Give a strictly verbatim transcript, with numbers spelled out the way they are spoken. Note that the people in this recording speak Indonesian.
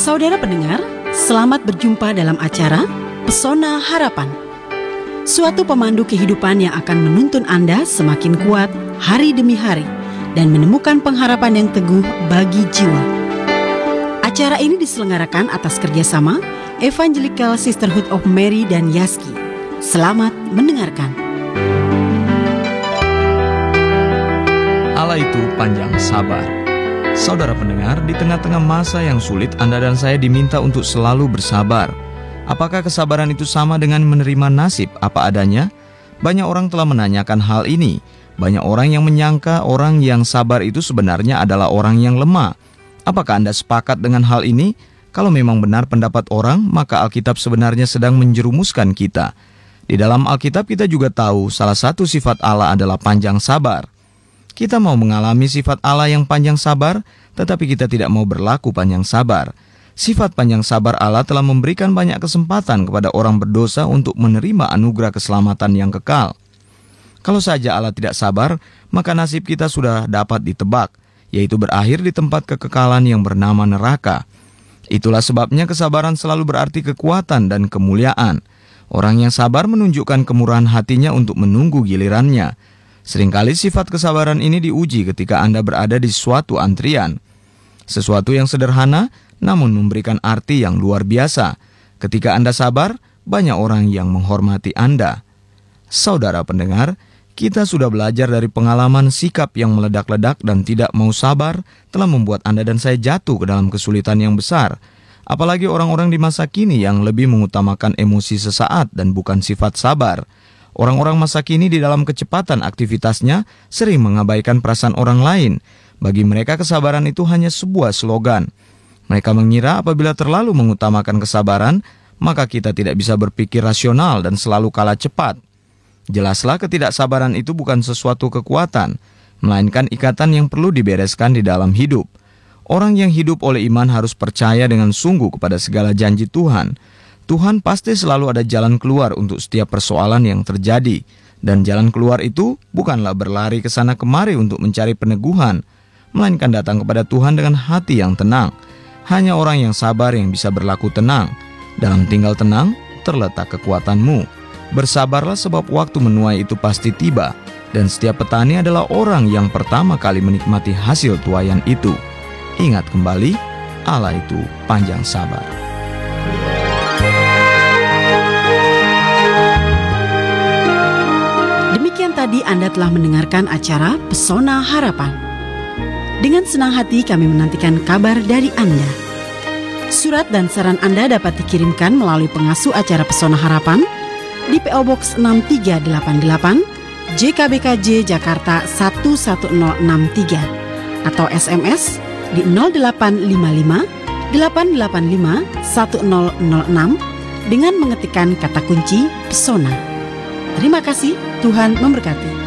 Saudara pendengar, selamat berjumpa dalam acara Pesona Harapan. Suatu pemandu kehidupan yang akan menuntun Anda semakin kuat hari demi hari dan menemukan pengharapan yang teguh bagi jiwa. Acara ini diselenggarakan atas kerjasama Evangelical Sisterhood of Mary dan Yaski. Selamat mendengarkan. Allah itu panjang sabar. Saudara pendengar, di tengah-tengah masa yang sulit, Anda dan saya diminta untuk selalu bersabar. Apakah kesabaran itu sama dengan menerima nasib apa adanya? Banyak orang telah menanyakan hal ini. Banyak orang yang menyangka orang yang sabar itu sebenarnya adalah orang yang lemah. Apakah Anda sepakat dengan hal ini? Kalau memang benar pendapat orang, maka Alkitab sebenarnya sedang menjerumuskan kita. Di dalam Alkitab kita juga tahu salah satu sifat Allah adalah panjang sabar. Kita mau mengalami sifat Allah yang panjang sabar, tetapi kita tidak mau berlaku panjang sabar. Sifat panjang sabar Allah telah memberikan banyak kesempatan kepada orang berdosa untuk menerima anugerah keselamatan yang kekal. Kalau saja Allah tidak sabar, maka nasib kita sudah dapat ditebak, yaitu berakhir di tempat kekekalan yang bernama neraka. Itulah sebabnya kesabaran selalu berarti kekuatan dan kemuliaan. Orang yang sabar menunjukkan kemurahan hatinya untuk menunggu gilirannya. Seringkali sifat kesabaran ini diuji ketika Anda berada di suatu antrian. Sesuatu yang sederhana, namun memberikan arti yang luar biasa. Ketika Anda sabar, banyak orang yang menghormati Anda. Saudara pendengar, kita sudah belajar dari pengalaman sikap yang meledak-ledak dan tidak mau sabar telah membuat Anda dan saya jatuh ke dalam kesulitan yang besar. Apalagi orang-orang di masa kini yang lebih mengutamakan emosi sesaat dan bukan sifat sabar. Orang-orang masa kini di dalam kecepatan aktivitasnya sering mengabaikan perasaan orang lain. Bagi mereka kesabaran itu hanya sebuah slogan. Mereka mengira apabila terlalu mengutamakan kesabaran, maka kita tidak bisa berpikir rasional dan selalu kalah cepat. Jelaslah ketidaksabaran itu bukan sesuatu kekuatan, melainkan ikatan yang perlu dibereskan di dalam hidup. Orang yang hidup oleh iman harus percaya dengan sungguh kepada segala janji Tuhan. Tuhan pasti selalu ada jalan keluar untuk setiap persoalan yang terjadi. Dan jalan keluar itu bukanlah berlari ke sana kemari untuk mencari peneguhan, melainkan datang kepada Tuhan dengan hati yang tenang. Hanya orang yang sabar yang bisa berlaku tenang. Dalam tinggal tenang terletak kekuatanmu. Bersabarlah sebab waktu menuai itu pasti tiba. Dan setiap petani adalah orang yang pertama kali menikmati hasil tuaian itu. Ingat kembali, Allah itu panjang sabar. Demikian tadi Anda telah mendengarkan acara Pesona Harapan. Dengan senang hati kami menantikan kabar dari Anda. Surat dan saran Anda dapat dikirimkan melalui pengasuh acara Pesona Harapan di P O Box enam tiga delapan delapan J K B K J Jakarta satu satu nol enam tiga atau S M S di nol delapan lima lima delapan delapan lima satu nol nol enam dengan mengetikkan kata kunci Pesona. Terima kasih, Tuhan memberkati.